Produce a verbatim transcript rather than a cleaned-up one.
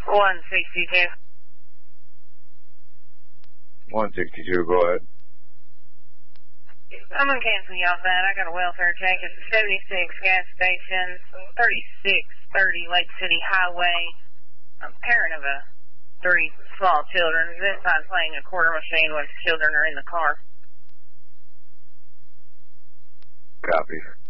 one sixty-two. one sixty-two, go ahead. I'm going to cancel you off that. I got a welfare check at the seventy-six gas station, thirty-six thirty Lake City Highway. I'm a parent of a three small children. This I'm playing a quarter machine when children are in the car. Copy.